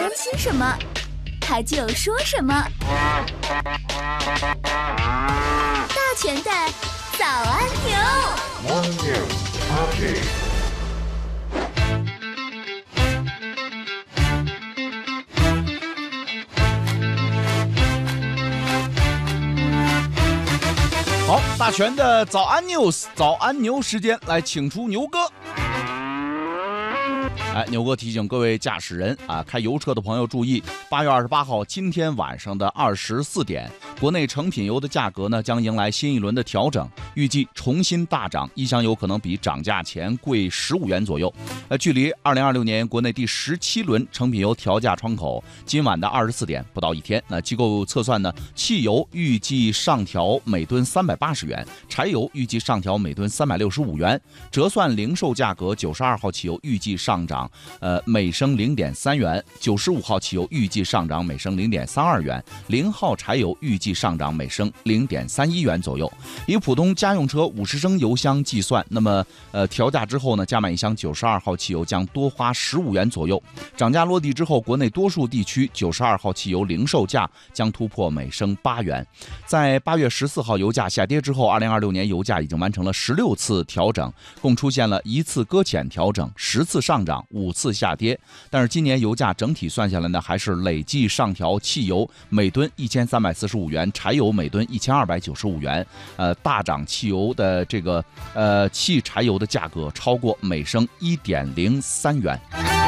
心什么，他就说什么。大全的早安牛。 好，大全的早安 news， 早安牛时间，来请出牛哥。牛哥提醒各位驾驶人啊，开油车的朋友注意，8月28号今天晚上的24点，国内成品油的价格呢将迎来新一轮的调整，预计重新大涨，一箱油可能比涨价前贵15元左右。距离2026年国内第17轮成品油调价窗口今晚的24点不到一天。机构测算呢，汽油预计上调每吨380元，柴油预计上调每吨365元，折算零售价格92号汽油预计上涨每升0.3元，95号汽油预计上涨每升0.32元，0号柴油预计上涨每升0.31元左右。以普通家用车50升油箱计算，那么调价之后呢，加满一箱92号汽油将多花15元左右。涨价落地之后，国内多数地区92号汽油零售价将突破每升8元。在8月14号油价下跌之后，2026年油价已经完成了16次调整，共出现了1次搁浅调整、10次上涨、5次下跌。但是今年油价整体算下来呢，还是累计上调汽油每吨1345元，柴油每吨1295元。大涨汽油的这个汽柴油的价格超过每升1.03元。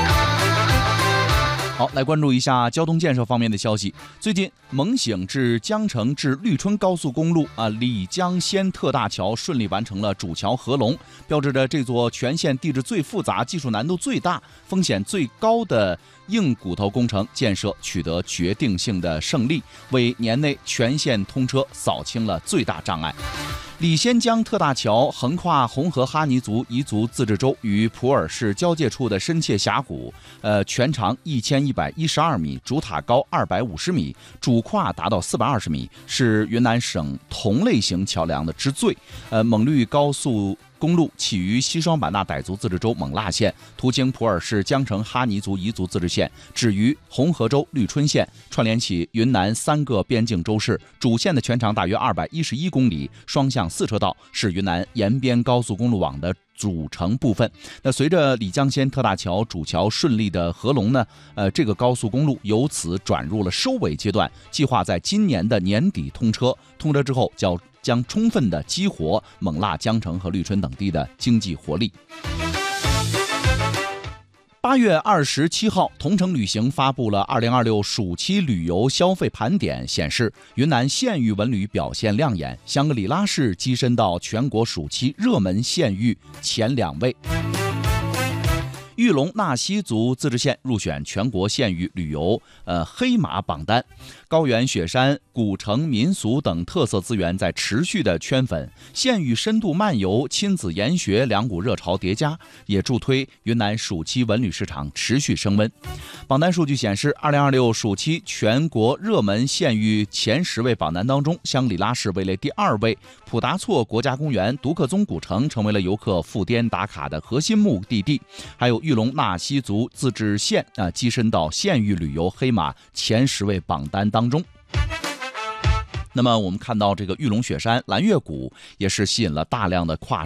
好，来关注一下交通建设方面的消息。最近，蒙醒至江城至绿春高速公路李江仙特大桥顺利完成了主桥合龙，标志着这座全线地质最复杂、技术难度最大、风险最高的硬骨头工程建设取得决定性的胜利，为年内全线通车扫清了最大障碍。李仙江特大桥横跨红河哈尼族彝族自治州与普洱市交界处的深切峡谷，全长1112米，主塔高250米，主跨达到420米，是云南省同类型桥梁的之最。蒙绿高速公路起于西双版纳傣族自治州勐腊县，途经普洱市江城哈尼族彝族自治县，止于红河州绿春县，串联起云南3个边境州市。主线的全长大约211公里，双向4车道，是云南延边高速公路网的组成部分。那随着李江仙特大桥主桥顺利的合龙呢，这个高速公路由此转入了收尾阶段，计划在今年的年底通车。通车之后将充分的激活勐腊、江城和绿春等地的经济活力。8月27号，同程旅行发布了2026暑期旅游消费盘点，显示云南县域文旅表现亮眼，香格里拉市跻身到全国暑期热门县域前2位。玉龙纳西族自治县入选全国县域旅游黑马榜单。高原雪山、古城民俗等特色资源在持续的圈粉，县域深度漫游、亲子研学两股热潮叠加，也助推云南暑期文旅市场持续升温。榜单数据显示，2026暑期全国热门县域前10位榜单当中，香格里拉市位列第2位，普达措国家公园、独克宗古城成为了游客赴滇打卡的核心目的地，还有玉龙纳西族自治县跻身到县域旅游黑马前10位榜单当中。那么我们看到这个玉龙雪山、蓝月谷也是吸引了大量的跨